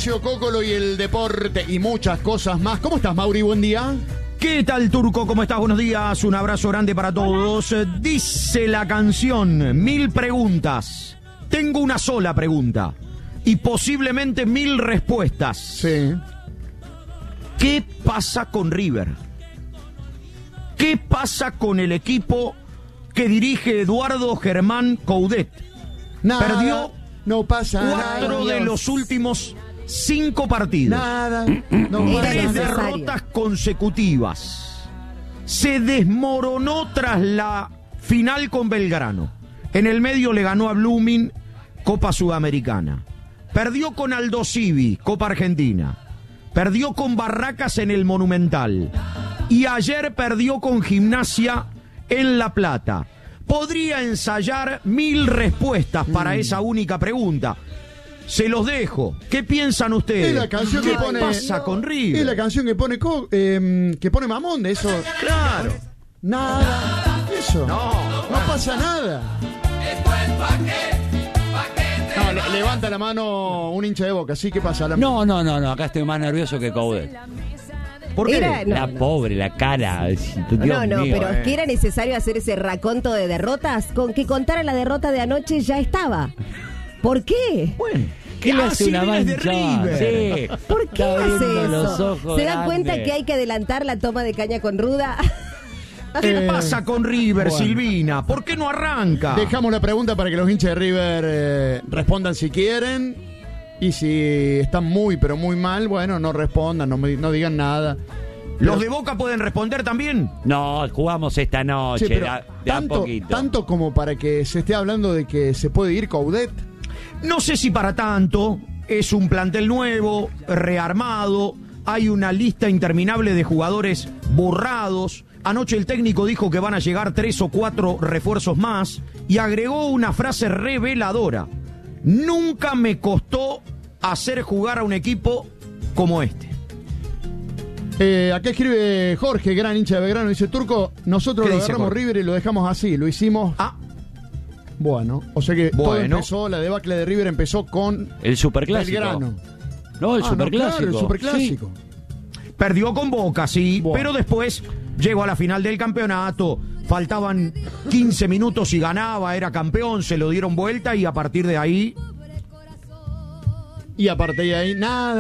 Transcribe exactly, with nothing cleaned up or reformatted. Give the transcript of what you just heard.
Mauricio Cócolo y el deporte y muchas cosas más. ¿Cómo estás, Mauri? Buen día. ¿Qué tal, Turco? ¿Cómo estás? Buenos días. Un abrazo grande para todos. Dice la canción, mil preguntas. Tengo una sola pregunta y posiblemente mil respuestas. Sí. ¿Qué pasa con River? ¿Qué pasa con el equipo que dirige Eduardo Germán Coudet? Nada, Perdió no pasa cuatro nada, de Dios. los últimos cinco partidos. Nada, no Era pasa Tres necesario. nada. derrotas consecutivas. Se desmoronó tras la final con Belgrano. En el medio le ganó a Blooming, Copa Sudamericana. Perdió con Aldo Civi, Copa Argentina. Perdió con Barracas en el Monumental. Y ayer perdió con Gimnasia en La Plata. Podría ensayar mil respuestas para esa única pregunta. Se los dejo. ¿Qué piensan ustedes? Es la canción ¿Qué que pone. pasa con River? Es la canción que pone Co- eh, que pone Mamón de eso. Claro. Nada. Eso. No, No pasa nada. No, le- levanta la mano un hincha de Boca. ¿Sí? ¿Qué pasa? La- No, no, no, no, acá estoy más nervioso que Coudet. ¿Por qué? Era- No, La no. pobre, la cara. Dios No, no, mío. pero es que era necesario hacer ese raconto de derrotas. Con que contara la derrota de anoche ya estaba. ¿Por qué? Bueno, ¿Qué le ah, hace si una vienes de mancha? River. Sí. ¿Por qué Está hace abriendo los eso? ojos ¿Se dan grandes. cuenta que hay que adelantar la toma de caña con ruda? ¿Qué Eh, pasa con River, bueno. Silvina? ¿Por qué no arranca? Dejamos la pregunta para que los hinchas de River eh, respondan si quieren. Y si están muy, pero muy mal, bueno, no respondan, no, me- no digan nada. ¿Los de Boca pueden responder también? No, jugamos esta noche, Sí, pero da, da tanto, poquito. tanto como para que se esté hablando de que se puede ir Coudet. No sé si para tanto. Es un plantel nuevo, rearmado. Hay una lista interminable de jugadores borrados. Anoche el técnico dijo que van a llegar tres o cuatro refuerzos más y agregó una frase reveladora. Nunca me costó hacer jugar a un equipo como este. Eh, acá escribe Jorge, gran hincha de Belgrano, dice: Turco, nosotros ¿Qué lo dice agarramos Jorge? River y lo dejamos así, lo hicimos. Ah, Bueno, o sea que todo Bueno. empezó, la debacle de River empezó con El superclásico. Belgrano. No, el Ah, no, superclásico. claro, el superclásico. perdió con Boca, sí, Bueno. pero después llegó a la final del campeonato. Faltaban quince minutos y ganaba, era campeón, se lo dieron vuelta y a partir de ahí Y aparte de ahí, nada.